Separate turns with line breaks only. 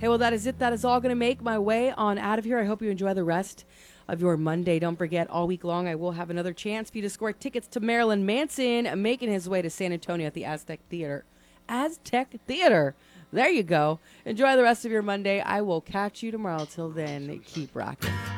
Hey, well, that is it. That is all going to make my way on out of here. I hope you enjoy the rest of your Monday. Don't forget, all week long, I will have another chance for you to score tickets to Marilyn Manson making his way to San Antonio at the Aztec Theater. Aztec Theater. There you go. Enjoy the rest of your Monday. I will catch you tomorrow. Till then, keep rocking.